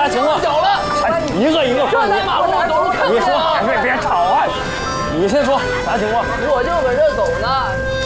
啥情况？ 脚了， 哎，一个一个这在马路上走路看不你说， 见啊！ 别吵啊！你先说啥情况？ 我就搁这走呢，